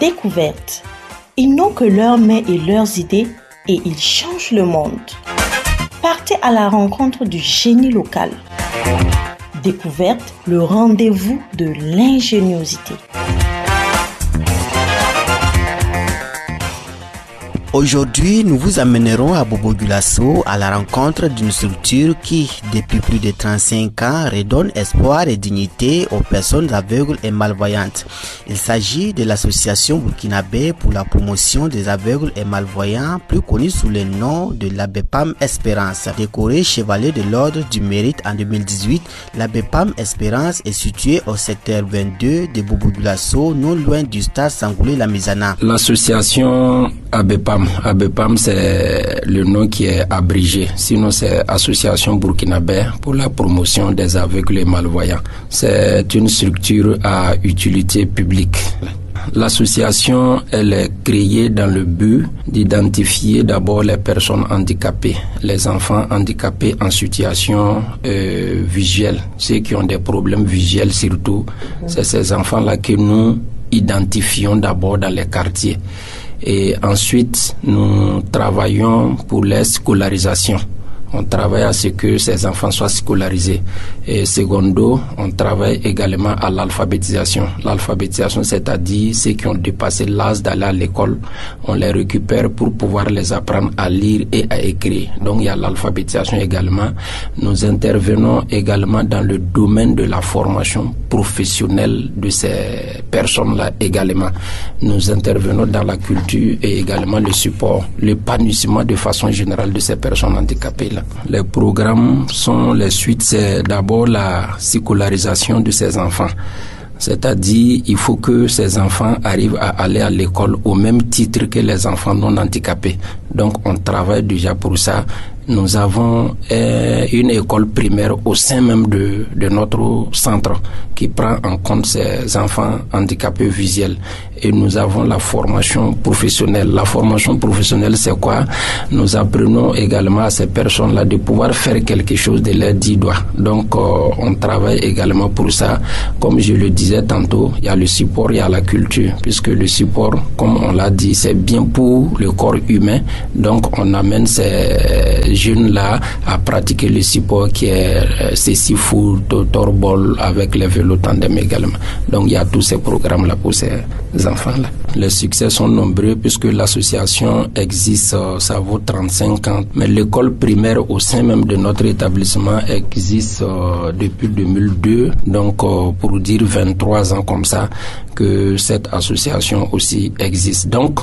Découverte. Ils n'ont que leurs mains et leurs idées et ils changent le monde. Partez à la rencontre du génie local. Découverte, le rendez-vous de l'ingéniosité. Aujourd'hui, nous vous amènerons à Bobo-Dioulasso à la rencontre d'une structure qui, depuis plus de 35 ans, redonne espoir et dignité aux personnes aveugles et malvoyantes. Il s'agit de l'association burkinabé pour la promotion des aveugles et malvoyants, plus connue sous le nom de l'ABEPAM Espérance. Décorée chevalier de l'ordre du mérite en 2018, l'ABEPAM Espérance est située au secteur 22 de Bobo-Dioulasso, non loin du stade Sangoulé-Lamizana. L'association ABEPAM, c'est le nom qui est abrégé. Sinon, c'est Association burkinabé pour la promotion des aveugles et malvoyants. C'est une structure à utilité publique. L'association, elle est créée dans le but d'identifier d'abord les personnes handicapées, les enfants handicapés en situation visuelle, ceux qui ont des problèmes visuels surtout. C'est ces enfants-là que nous identifions d'abord dans les quartiers. Et ensuite, nous travaillons pour les scolarisations. On travaille à ce que ces enfants soient scolarisés. Et secondo, on travaille également à l'alphabétisation. L'alphabétisation, c'est-à-dire ceux qui ont dépassé l'âge d'aller à l'école, on les récupère pour pouvoir les apprendre à lire et à écrire. Donc il y a l'alphabétisation également. Nous intervenons également dans le domaine de la formation professionnelle de ces personnes-là également. Nous intervenons dans la culture et également le support, l'épanouissement de façon générale de ces personnes handicapées. Les programmes sont les suites, c'est d'abord la scolarisation de ces enfants. C'est-à-dire, il faut que ces enfants arrivent à aller à l'école au même titre que les enfants non handicapés. Donc, on travaille déjà pour ça. Nous avons une école primaire au sein même de notre centre qui prend en compte ces enfants handicapés visuels. Et nous avons la formation professionnelle. La formation professionnelle, c'est quoi? Nous apprenons également à ces personnes-là de pouvoir faire quelque chose de leurs 10 doigts. Donc, on travaille également pour ça. Comme je le disais tantôt, il y a le support, il y a la culture. Puisque le support, comme on l'a dit, c'est bien pour le corps humain. Donc, on amène ces jeunes-là à pratiquer le support qui est cécifoot, torbol, avec les vélos tandem également. Donc, il y a tous ces programmes-là pour ces enfants-là. Les succès sont nombreux puisque l'association existe, ça vaut 35 ans. Mais l'école primaire au sein même de notre établissement existe depuis 2002. Donc, pour dire 23 ans comme ça, que cette association aussi existe. Donc,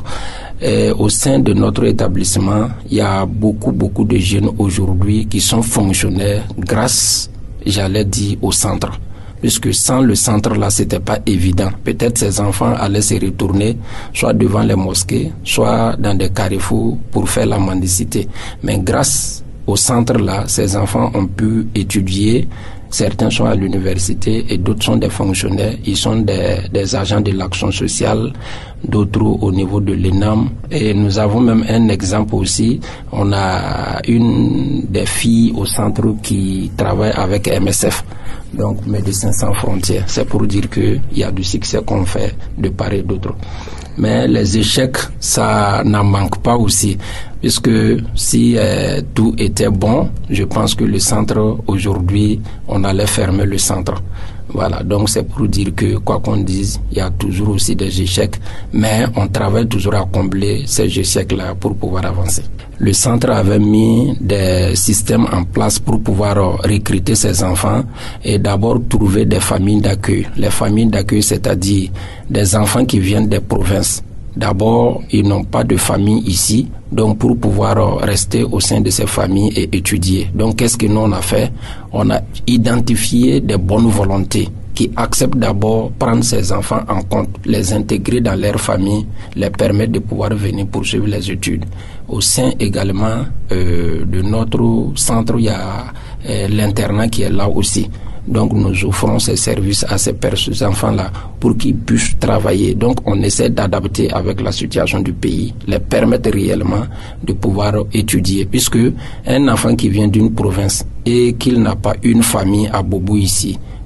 au sein de notre établissement, il y a beaucoup de jeunes aujourd'hui qui sont fonctionnaires grâce, j'allais dire, au centre. Puisque sans le centre là, c'était pas évident. Peut-être ces enfants allaient se retourner soit devant les mosquées, soit dans des carrefours pour faire la mendicité. Mais grâce au centre là, ces enfants ont pu étudier. Certains sont à l'université et d'autres sont des fonctionnaires. Ils sont des agents de l'action sociale, d'autres au niveau de l'ENAM. Et nous avons même un exemple aussi. On a une des filles au centre qui travaille avec MSF. Donc, Médecins sans frontières. C'est pour dire qu'il y a du succès qu'on fait de part et d'autre. Mais les échecs, ça n'en manque pas aussi. Puisque si tout était bon, je pense que le centre, aujourd'hui, on allait fermer le centre. Voilà, donc c'est pour dire que, quoi qu'on dise, il y a toujours aussi des échecs, mais on travaille toujours à combler ces échecs-là pour pouvoir avancer. Le centre avait mis des systèmes en place pour pouvoir recruter ces enfants et d'abord trouver des familles d'accueil. Les familles d'accueil, c'est-à-dire des enfants qui viennent des provinces. D'abord, ils n'ont pas de famille ici, donc pour pouvoir rester au sein de ces familles et étudier. Donc, qu'est-ce que nous on a fait? On a identifié des bonnes volontés qui acceptent d'abord prendre ces enfants en compte, les intégrer dans leur famille, les permettre de pouvoir venir poursuivre les études. Au sein également de notre centre, il y a l'internat qui est là aussi. Donc nous offrons ces services à ces enfants-là pour qu'ils puissent travailler. Donc on essaie d'adapter avec la situation du pays, les permettre réellement de pouvoir étudier. Puisque un enfant qui vient d'une province et qu'il n'a pas une famille à Bobo ici,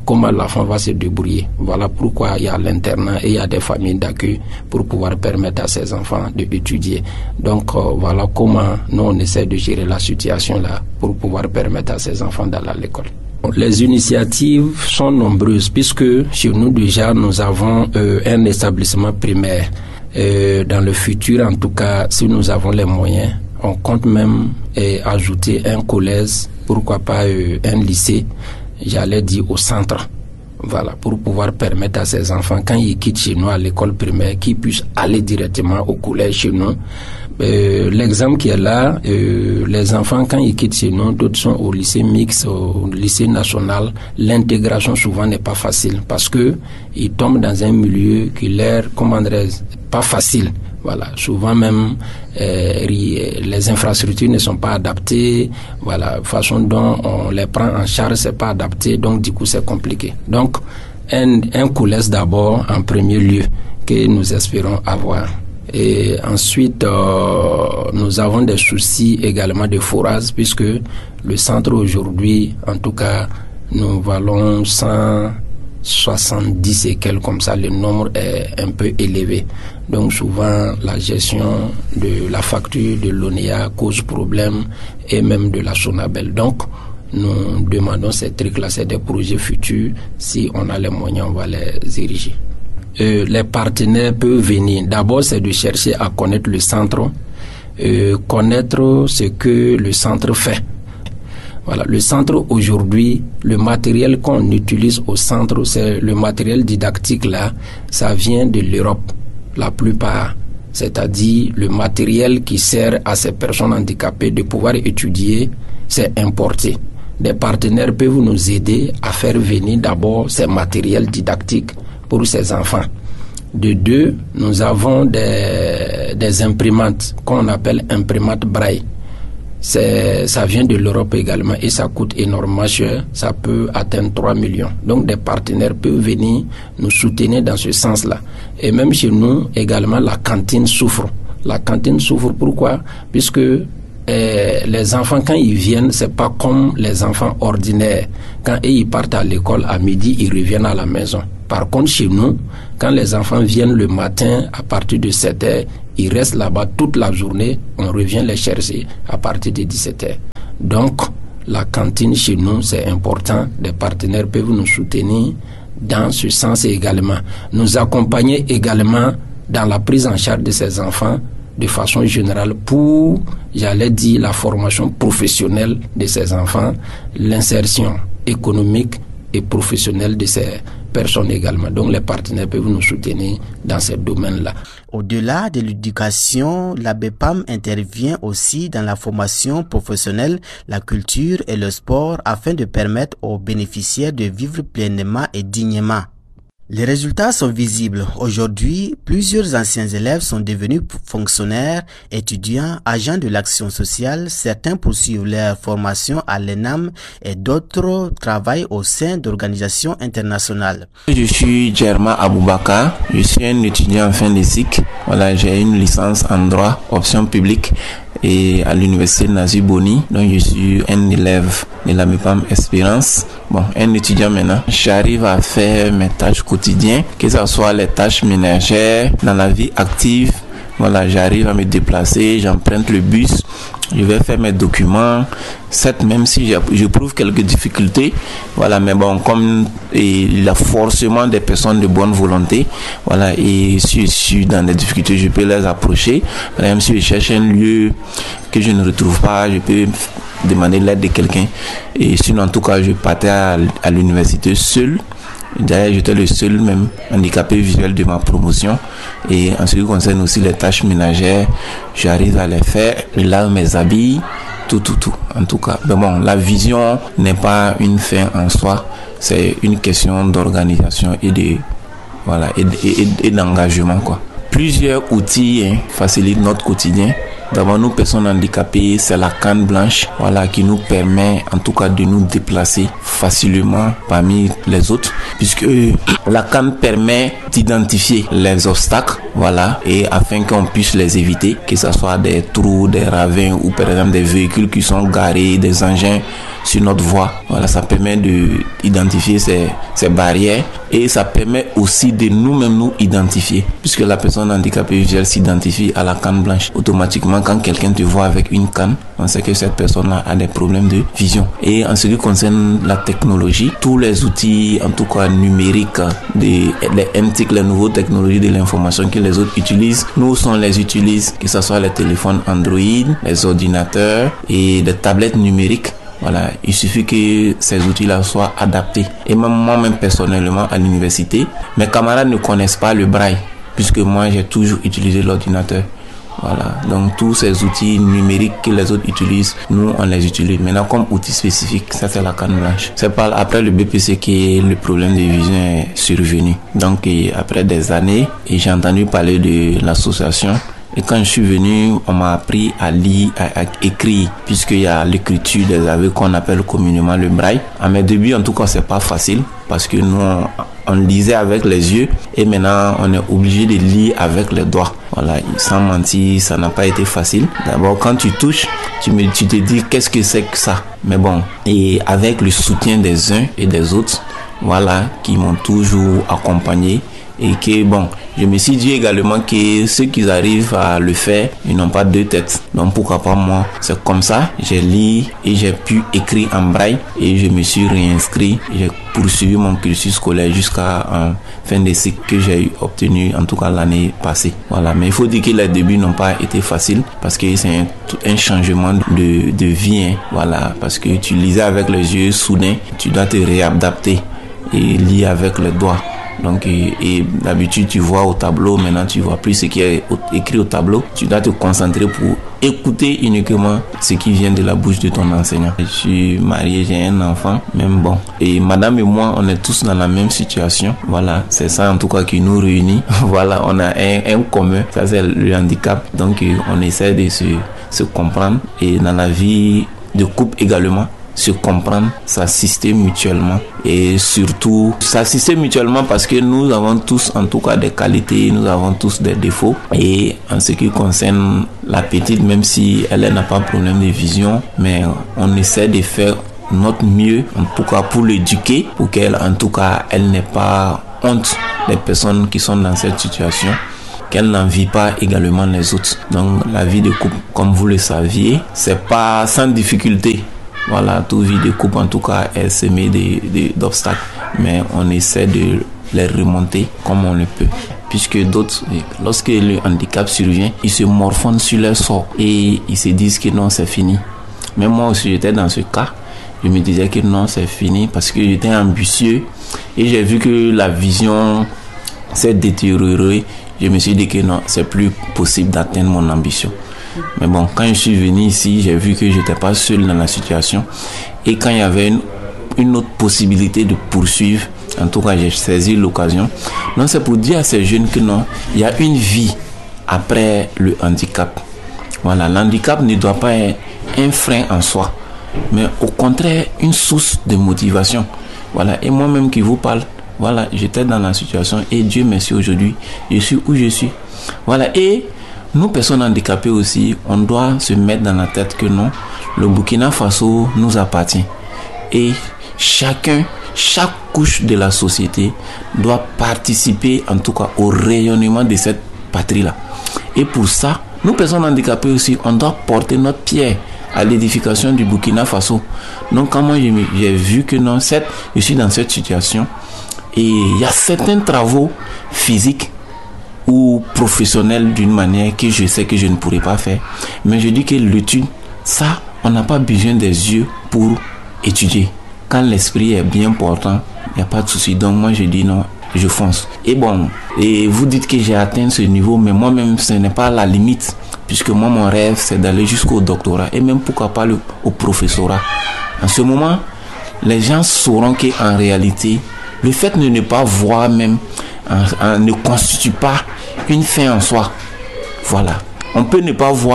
comment l'enfant va se débrouiller. Voilà pourquoi il y a l'internat et il y a des familles d'accueil pour pouvoir permettre à ces enfants d'étudier. Donc voilà comment nous on essaie de gérer la situation là pour pouvoir permettre à ces enfants d'aller à l'école. Les initiatives sont nombreuses puisque chez nous déjà nous avons un établissement primaire. Dans le futur, en tout cas, si nous avons les moyens, on compte même ajouter un collège, pourquoi pas un lycée, j'allais dire au centre. Voilà, pour pouvoir permettre à ces enfants, quand ils quittent chez nous à l'école primaire, qu'ils puissent aller directement au collège chez nous. L'exemple qui est là, les enfants quand ils quittent chez nous, d'autres sont au lycée mixte, au lycée national, l'intégration souvent n'est pas facile parce que ils tombent dans un milieu qui leur, pas facile. Voilà, souvent même les infrastructures ne sont pas adaptées. Voilà, la façon dont on les prend en charge c'est pas adapté, donc du coup c'est compliqué. Donc un collège d'abord en premier lieu que nous espérons avoir. Et ensuite, nous avons des soucis également de forage puisque le centre aujourd'hui, en tout cas, nous valons 170 et quelques comme ça, le nombre est un peu élevé. Donc souvent, la gestion de la facture de l'ONEA cause problème et même de la Sonabel. Donc, nous demandons ces trucs-là, c'est des projets futurs. Si on a les moyens, on va les ériger. Les partenaires peuvent venir. D'abord, c'est de chercher à connaître le centre, connaître ce que le centre fait. Voilà, le centre aujourd'hui, le matériel qu'on utilise au centre, c'est le matériel didactique là, ça vient de l'Europe, la plupart. C'est-à-dire le matériel qui sert à ces personnes handicapées de pouvoir étudier, c'est importé. Des partenaires peuvent nous aider à faire venir d'abord ces matériels didactiques pour ces enfants. De deux, nous avons des imprimantes qu'on appelle imprimantes braille. Ça vient de l'Europe également et ça coûte énormément cher, ça peut atteindre 3 millions. Donc des partenaires peuvent venir nous soutenir dans ce sens-là. Et même chez nous également la cantine souffre. La cantine souffre pourquoi? Puisque les enfants quand ils viennent, c'est pas comme les enfants ordinaires. Quand ils partent à l'école à midi, ils reviennent à la maison. Par contre, chez nous, quand les enfants viennent le matin à partir de 7h, ils restent là-bas toute la journée, on revient les chercher à partir de 17h. Donc, la cantine chez nous, c'est important. Des partenaires peuvent nous soutenir dans ce sens également. Nous accompagner également dans la prise en charge de ces enfants de façon générale pour, j'allais dire, la formation professionnelle de ces enfants, l'insertion économique et professionnelle de ces personnes également. Donc les partenaires peuvent nous soutenir dans ces domaines-là. Au-delà de l'éducation, l'ABEPAM intervient aussi dans la formation professionnelle, la culture et le sport afin de permettre aux bénéficiaires de vivre pleinement et dignement. Les résultats sont visibles. Aujourd'hui, plusieurs anciens élèves sont devenus fonctionnaires, étudiants, agents de l'action sociale. Certains poursuivent leur formation à l'ENAM et d'autres travaillent au sein d'organisations internationales. Je suis Djerma Aboubakar. Je suis un étudiant en fin de cycle. Voilà, j'ai une licence en droit, option publique, et à l'université Nazi Boni. Donc je suis un élève de la MEPAM Espérance. Bon, un étudiant maintenant. J'arrive à faire mes tâches quotidiennes, que ce soit les tâches ménagères, dans la vie active. Voilà, j'arrive à me déplacer, j'emprunte le bus, je vais faire mes documents. Certes, même si j'éprouve quelques difficultés, voilà, mais bon, comme il y a forcément des personnes de bonne volonté, voilà, et si je suis dans des difficultés, je peux les approcher. Même si je cherche un lieu que je ne retrouve pas, je peux demander l'aide de quelqu'un. Et sinon, en tout cas, je partais à l'université seul. D'ailleurs, j'étais le seul même handicapé visuel de ma promotion. Et en ce qui concerne aussi les tâches ménagères, j'arrive à les faire. Je lave mes habits, tout. En tout cas, mais bon, la vision n'est pas une fin en soi. C'est une question d'organisation et d'engagement, quoi. Plusieurs outils facilitent notre quotidien. D'abord, nous, personnes handicapées, c'est la canne blanche, voilà, qui nous permet, en tout cas, de nous déplacer facilement parmi les autres, puisque la canne permet d'identifier les obstacles, voilà, et afin qu'on puisse les éviter, que ce soit des trous, des ravins ou par exemple des véhicules qui sont garés, des engins sur notre voie. Voilà, ça permet d'identifier ces barrières et ça permet aussi de nous-mêmes nous identifier, puisque la personne handicapée visuelle s'identifie à la canne blanche. Automatiquement, quand quelqu'un te voit avec une canne, on sait que cette personne-là a des problèmes de vision. Et en ce qui concerne la technologie, tous les outils, en tout cas numériques, les MTIC, les nouvelles technologies de l'information que les autres utilisent, nous on les utilise, que ce soit les téléphones Android, les ordinateurs et les tablettes numériques. Voilà, il suffit que ces outils-là soient adaptés. Et même moi-même personnellement à l'université, mes camarades ne connaissent pas le braille, puisque moi j'ai toujours utilisé l'ordinateur. Voilà, donc tous ces outils numériques que les autres utilisent, nous on les utilise. Maintenant comme outil spécifique, ça c'est la canne blanche. C'est pas après le BPC que le problème de vision est survenu. Donc après des années, et j'ai entendu parler de l'association. Et quand je suis venu, on m'a appris à lire, à écrire, puisqu'il y a l'écriture des aveux qu'on appelle communément le braille. À mes débuts, en tout cas, c'est pas facile, parce que nous, on lisait avec les yeux, et maintenant, on est obligé de lire avec les doigts. Voilà, sans mentir, ça n'a pas été facile. D'abord, quand tu touches, tu te dis, qu'est-ce que c'est que ça? Mais bon, et avec le soutien des uns et des autres, voilà, qui m'ont toujours accompagné. Et que bon, je me suis dit également que ceux qui arrivent à le faire, ils n'ont pas deux têtes. Donc pourquoi pas moi? C'est comme ça, j'ai lu et j'ai pu écrire en braille et je me suis réinscrit. J'ai poursuivi mon cursus scolaire jusqu'à fin de cycle que j'ai obtenu en tout cas l'année passée. Voilà, mais il faut dire que les débuts n'ont pas été faciles parce que c'est un changement de vie. Hein. Voilà, parce que tu lisais avec les yeux, soudain, tu dois te réadapter et lire avec les doigts. Donc, et d'habitude, tu vois au tableau, maintenant tu vois plus ce qui est écrit au tableau. Tu dois te concentrer pour écouter uniquement ce qui vient de la bouche de ton enseignant. Je suis marié, j'ai un enfant, même bon. Et madame et moi, on est tous dans la même situation. Voilà, c'est ça en tout cas qui nous réunit. Voilà, on a un commun, ça c'est le handicap. Donc, on essaie de se comprendre. Et dans la vie de couple également, se comprendre, s'assister mutuellement et surtout s'assister mutuellement parce que nous avons tous en tout cas des qualités, nous avons tous des défauts et en ce qui concerne la petite, même si elle n'a pas de problème de vision, mais on essaie de faire notre mieux en tout cas pour l'éduquer, pour qu'elle en tout cas elle n'ait pas honte des personnes qui sont dans cette situation, qu'elle n'en vit pas également les autres. Donc la vie de couple, comme vous le saviez, c'est pas sans difficulté. Voilà, toute vie de couple en tout cas est semée d'obstacles, mais on essaie de les remonter comme on le peut. Puisque d'autres, lorsque le handicap survient, ils se morfondent sur leur sort et ils se disent que non, c'est fini. Mais moi aussi, j'étais dans ce cas. Je me disais que non, c'est fini parce que j'étais ambitieux et j'ai vu que la vision s'est détériorée. Je me suis dit que non, c'est plus possible d'atteindre mon ambition. Mais bon, quand je suis venu ici, j'ai vu que je n'étais pas seul dans la situation. Et quand il y avait une autre possibilité de poursuivre, en tout cas, j'ai saisi l'occasion. Donc, c'est pour dire à ces jeunes que non, il y a une vie après le handicap. Voilà, l'handicap ne doit pas être un frein en soi, mais au contraire, une source de motivation. Voilà, et moi-même qui vous parle, voilà, j'étais dans la situation et Dieu merci aujourd'hui, je suis où je suis. Voilà, et nous, personnes handicapées aussi, on doit se mettre dans la tête que non, le Burkina Faso nous appartient. Et chaque couche de la société doit participer en tout cas au rayonnement de cette patrie-là. Et pour ça, nous, personnes handicapées aussi, on doit porter notre pierre à l'édification du Burkina Faso. Donc, quand moi j'ai vu que non, je suis dans cette situation et il y a certains travaux physiques ou professionnel d'une manière que je sais que je ne pourrais pas faire. Mais je dis que l'étude, ça, on n'a pas besoin des yeux pour étudier. Quand l'esprit est bien portant, il n'y a pas de souci. Donc moi, je dis non, je fonce. Et bon, et vous dites que j'ai atteint ce niveau, mais moi-même, ce n'est pas la limite. Puisque moi, mon rêve, c'est d'aller jusqu'au doctorat et même pourquoi pas au professorat. En ce moment, les gens sauront qu'en réalité, le fait de ne pas voir même ne constitue pas une fin en soi. Voilà. On peut ne pas voir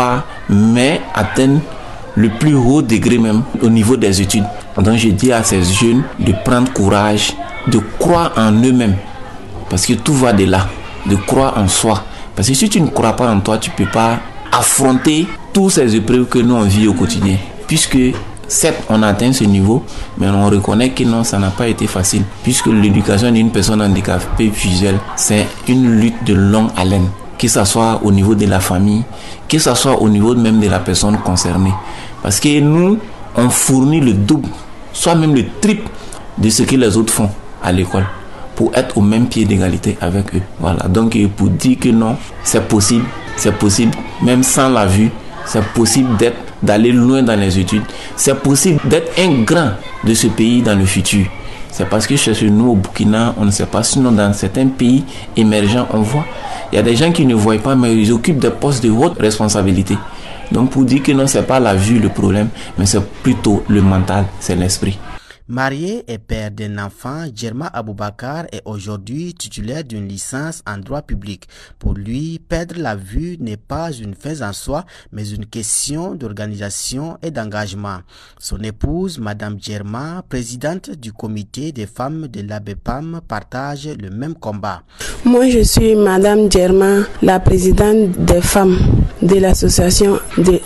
mais atteignent le plus haut degré même au niveau des études. Donc je dis à ces jeunes de prendre courage, de croire en eux-mêmes, parce que tout va de là, de croire en soi. Parce que si tu ne crois pas en toi, tu ne peux pas affronter toutes ces épreuves que nous on vit au quotidien. Puisque certes, on a atteint ce niveau, mais on reconnaît que non, ça n'a pas été facile. Puisque l'éducation d'une personne handicapée visuelle, c'est une lutte de longue haleine. Que ce soit au niveau de la famille, que ce soit au niveau même de la personne concernée. Parce que nous, on fournit le double, soit même le triple de ce que les autres font à l'école, pour être au même pied d'égalité avec eux. Voilà, donc pour dire que non, c'est possible, même sans la vue, c'est possible d'aller loin dans les études, c'est possible d'être un grand de ce pays dans le futur. C'est parce que chez nous au Burkina, on ne sait pas, sinon dans certains pays émergents, on voit. Il y a des gens qui ne voient pas, mais ils occupent des postes de haute responsabilité. Donc pour dire que non, c'est pas la vue le problème, mais c'est plutôt le mental, c'est l'esprit. Marié et père d'un enfant, Djerma Aboubakar est aujourd'hui titulaire d'une licence en droit public. Pour lui, perdre la vue n'est pas une fin en soi, mais une question d'organisation et d'engagement. Son épouse, Madame Djerma, présidente du comité des femmes de l'ABEPAM, partage le même combat. Moi, je suis Madame Djerma, la présidente des femmes de l'association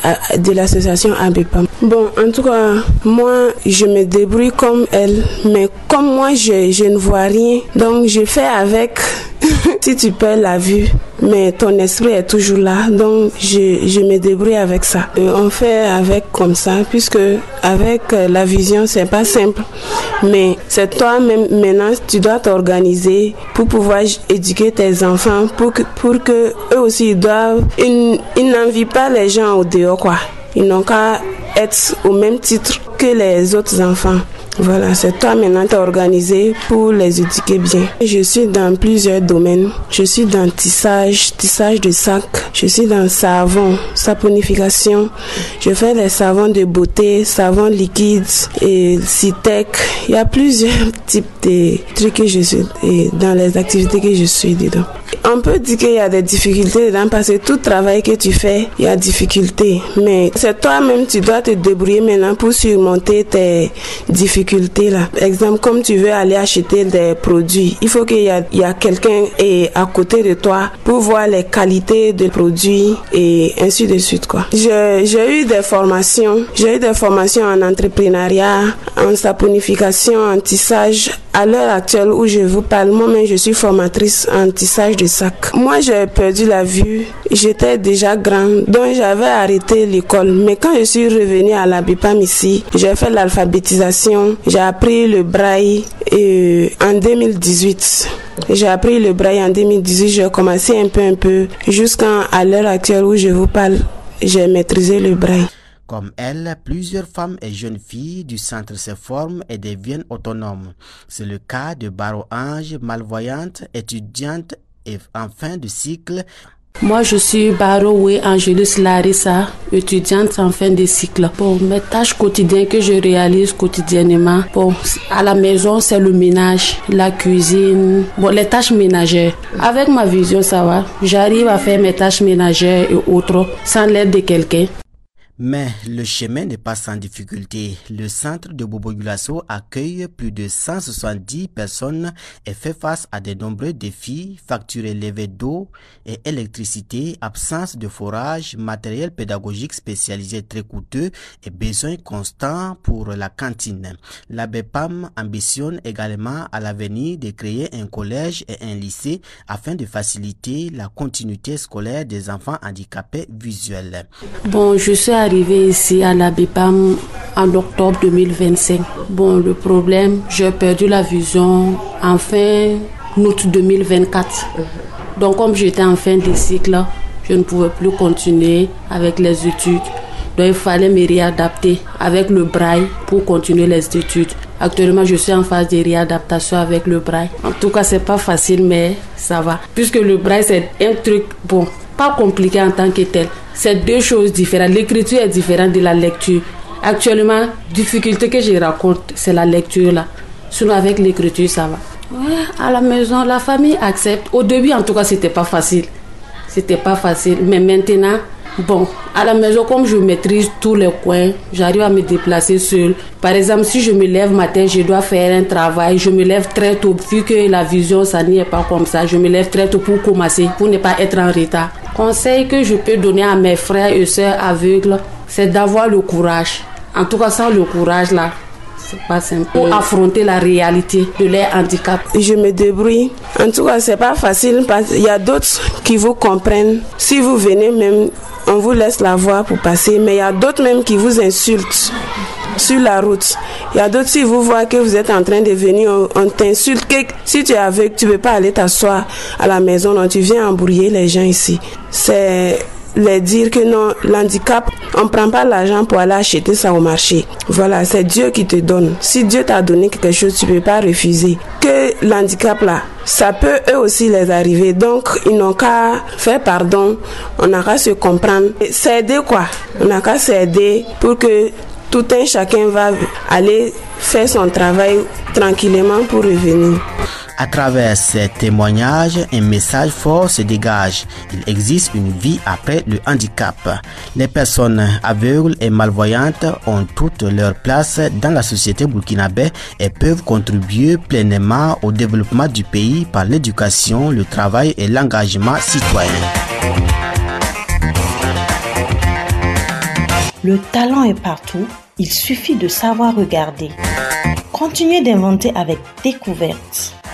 ABEPAM. Bon, en tout cas, moi, je me débrouille comme elle, mais comme moi, je ne vois rien, donc je fais avec. Si tu perds la vue, mais ton esprit est toujours là, donc je me débrouille avec ça. On fait avec comme ça, puisque avec la vision, c'est pas simple, mais c'est toi-même maintenant, tu dois t'organiser pour pouvoir éduquer tes enfants, pour que eux aussi ils n'envient pas les gens au dehors, quoi. Ils n'ont qu'à être au même titre que les autres enfants. Voilà, c'est toi maintenant t'organiser pour les éduquer bien. Je suis dans plusieurs domaines. Je suis dans tissage de sacs. Je suis dans savon, saponification. Je fais les savons de beauté, savons liquides et Citec. Il y a plusieurs types de trucs que je suis dans les activités que je suis dedans. On peut dire qu'il y a des difficultés dedans parce que tout travail que tu fais, il y a difficultés. Mais c'est toi-même, tu dois te débrouiller maintenant pour surmonter tes difficultés là. Exemple, comme tu veux aller acheter des produits, il faut qu'il y a quelqu'un à côté de toi pour voir les qualités des produits et ainsi de suite quoi. J'ai eu des formations en entrepreneuriat, en saponification, en tissage. À l'heure actuelle où je vous parle, moi-même je suis formatrice en tissage de sacs. Moi j'ai perdu la vue, j'étais déjà grande, donc j'avais arrêté l'école. Mais quand je suis revenue à l'ABEPAM ici, j'ai fait l'alphabétisation, j'ai appris le braille en 2018. J'ai appris le braille en 2018, j'ai commencé un peu, jusqu'à l'heure actuelle où je vous parle, j'ai maîtrisé le braille. Comme elle, plusieurs femmes et jeunes filles du centre se forment et deviennent autonomes. C'est le cas de Baro Ange, malvoyante, étudiante et en fin de cycle. Moi, je suis Baro Angelus Larissa, étudiante en fin de cycle. Bon, mes tâches quotidiennes que je réalise quotidiennement, bon, à la maison, c'est le ménage, la cuisine, bon, les tâches ménagères. Avec ma vision, ça va. J'arrive à faire mes tâches ménagères et autres sans l'aide de quelqu'un. Mais le chemin n'est pas sans difficulté. Le centre de Bobo-Dioulasso accueille plus de 170 personnes et fait face à de nombreux défis, factures élevées d'eau et électricité, absence de forage, matériel pédagogique spécialisé très coûteux et besoins constants pour la cantine. L'ABEPAM ambitionne également à l'avenir de créer un collège et un lycée afin de faciliter la continuité scolaire des enfants handicapés visuels. Bon, je suis arrivé ici à l'ABEPAM en octobre 2025. Bon, le problème, j'ai perdu la vision en fin août 2024. Donc, comme j'étais en fin de cycle, je ne pouvais plus continuer avec les études. Donc, il fallait me réadapter avec le braille pour continuer les études. Actuellement, je suis en phase de réadaptation avec le braille. En tout cas, c'est pas facile, mais ça va. Puisque le braille, c'est un truc, bon, pas compliqué en tant que tel. C'est deux choses différentes. L'écriture est différente de la lecture. Actuellement, difficulté que je rencontre, c'est la lecture là. Sinon, avec l'écriture, ça va. Ouais, à la maison, la famille accepte. Au début, en tout cas, c'était pas facile. Mais maintenant, Bon, à la maison, comme je maîtrise tous les coins, j'arrive à me déplacer seule. Par exemple, si je me lève matin, je dois faire un travail, je me lève très tôt. Vu que la vision, ça n'y est pas comme ça, je me lève très tôt pour commencer, pour ne pas être en retard. Conseil que je peux donner à mes frères et sœurs aveugles, c'est d'avoir le courage. En tout cas, sans le courage là, c'est pas simple. Pour affronter la réalité de leur handicap. Je me débrouille. En tout cas, c'est pas facile parce qu'il y a d'autres qui vous comprennent. Si vous venez même, on vous laisse la voie pour passer. Mais il y a d'autres même qui vous insultent sur la route. Il y a d'autres, si vous voient que vous êtes en train de venir, on t'insulte. Si tu es aveugle, tu ne peux pas aller t'asseoir à la maison. Non, tu viens embrouiller les gens ici. C'est les dire que non, l'handicap, on ne prend pas l'argent pour aller acheter ça au marché. Voilà, c'est Dieu qui te donne. Si Dieu t'a donné quelque chose, tu ne peux pas refuser. Que l'handicap là, ça peut eux aussi les arriver. Donc, ils n'ont qu'à faire pardon. On n'a qu'à se comprendre. S'aider quoi. On n'a qu'à s'aider pour que tout un chacun va aller faire son travail tranquillement pour revenir. À travers ces témoignages, un message fort se dégage. Il existe une vie après le handicap. Les personnes aveugles et malvoyantes ont toute leur place dans la société burkinabé et peuvent contribuer pleinement au développement du pays par l'éducation, le travail et l'engagement citoyen. Le talent est partout, il suffit de savoir regarder. Continuez d'inventer avec Découverte.